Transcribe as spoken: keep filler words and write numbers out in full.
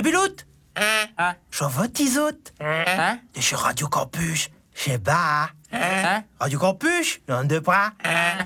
Eh Bilout, Hein? je vote tes autres. Hein? De chez Radio Campus, je sais pas. Hein? Radio Campus, non de pas.